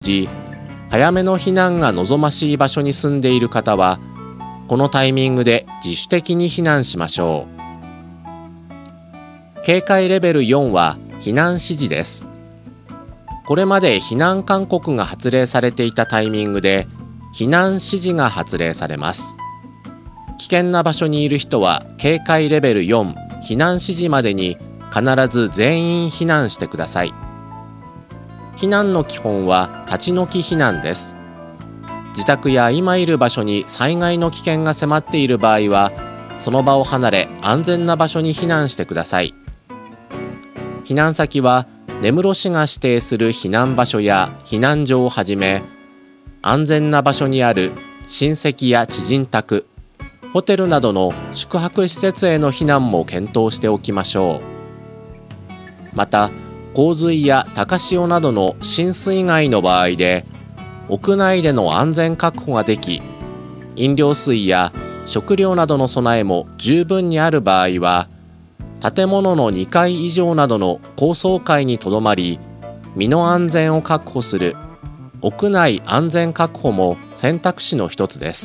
じ、早めの避難が望ましい場所に住んでいる方は、このタイミングで自主的に避難しましょう。警戒レベル4は避難指示です。これまで避難勧告が発令されていたタイミングで避難指示が発令されます。危険な場所にいる人は警戒レベル4避難指示までに必ず全員避難してください。避難の基本は立ち退き避難です。自宅や今いる場所に災害の危険が迫っている場合は、その場を離れ安全な場所に避難してください。避難先は根室市が指定する避難場所や避難所をはじめ、安全な場所にある親戚や知人宅、ホテルなどの宿泊施設への避難も検討しておきましょう。また、洪水や高潮などの浸水害の場合で、屋内での安全確保ができ、飲料水や食料などの備えも十分にある場合は、建物の2階以上などの高層階にとどまり、身の安全を確保する屋内安全確保も選択肢の一つです。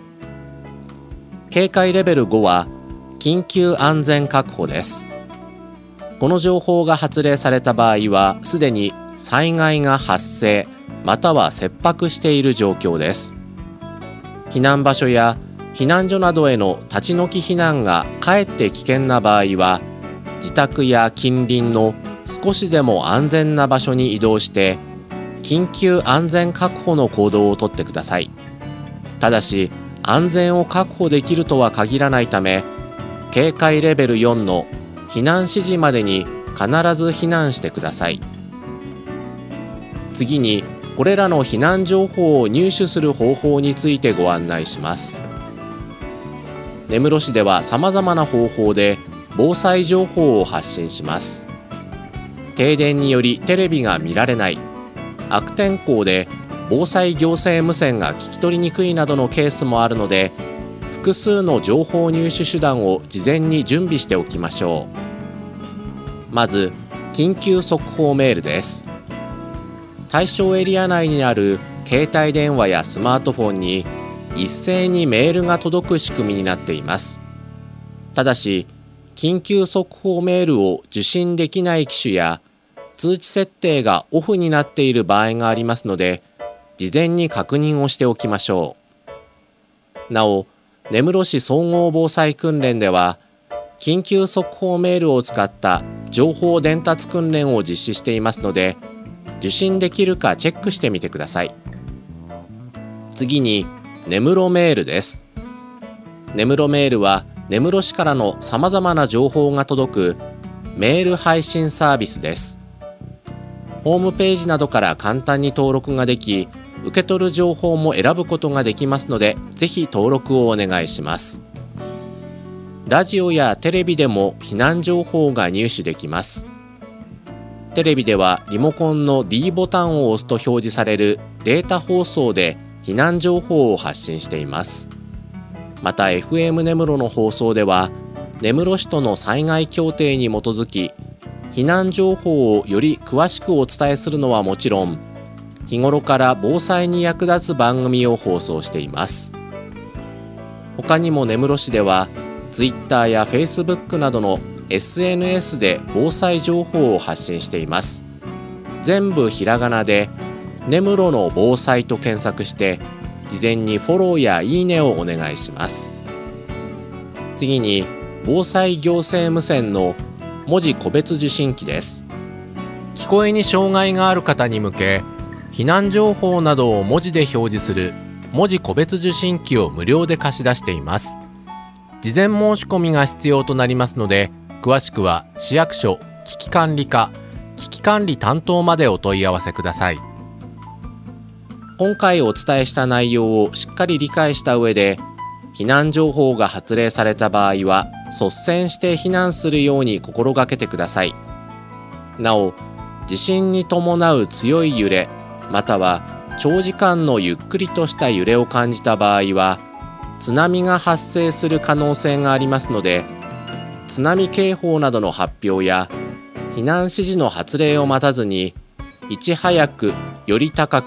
警戒レベル5は緊急安全確保です。この情報が発令された場合は、すでに災害が発生または切迫している状況です。避難場所や避難所などへの立ち退き避難がかえって危険な場合は、自宅や近隣の少しでも安全な場所に移動して緊急安全確保の行動をとってください。ただし、安全を確保できるとは限らないため、警戒レベル4の避難指示までに必ず避難してください。次に、これらの避難情報を入手する方法についてご案内します。根室市では様々な方法で防災情報を発信します。停電によりテレビが見られない、悪天候で防災行政無線が聞き取りにくいなどのケースもあるので、複数の情報入手手段を事前に準備しておきましょう。まず、緊急速報メールです。対象エリア内にある携帯電話やスマートフォンに一斉にメールが届く仕組みになっています。ただし、緊急速報メールを受信できない機種や通知設定がオフになっている場合がありますので、事前に確認をしておきましょう。なお、根室市総合防災訓練では、緊急速報メールを使った情報伝達訓練を実施していますので、受信できるかチェックしてみてください。次に、根室メールです。根室メールは根室市からのさまざまな情報が届くメール配信サービスです。ホームページなどから簡単に登録ができ、受け取る情報も選ぶことができますので、ぜひ登録をお願いします。ラジオやテレビでも避難情報が入手できます。テレビではリモコンの D ボタンを押すと表示されるデータ放送で避難情報を発信しています。また FM 根室の放送では、根室市との災害協定に基づき、避難情報をより詳しくお伝えするのはもちろん、日頃から防災に役立つ番組を放送しています。他にも根室市では Twitter や Facebook などの SNS で防災情報を発信しています。全部ひらがなで根室の防災と検索して、事前にフォローやいいねをお願いします。次に、防災行政無線の文字個別受信機です。聞こえに障害がある方に向け、避難情報などを文字で表示する文字個別受信機を無料で貸し出しています。事前申し込みが必要となりますので、詳しくは市役所危機管理課危機管理担当までお問い合わせください。今回お伝えした内容をしっかり理解した上で、避難情報が発令された場合は率先して避難するように心がけてください。なお、地震に伴う強い揺れ、または長時間のゆっくりとした揺れを感じた場合は、津波が発生する可能性がありますので、津波警報などの発表や避難指示の発令を待たずに、 いち早くより高く